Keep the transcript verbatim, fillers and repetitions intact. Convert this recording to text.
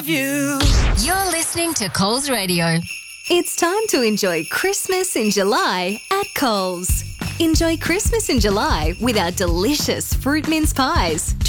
You. You're listening to Coles Radio. It's time to enjoy Christmas in July at Coles. Enjoy Christmas in July with our delicious fruit mince pies.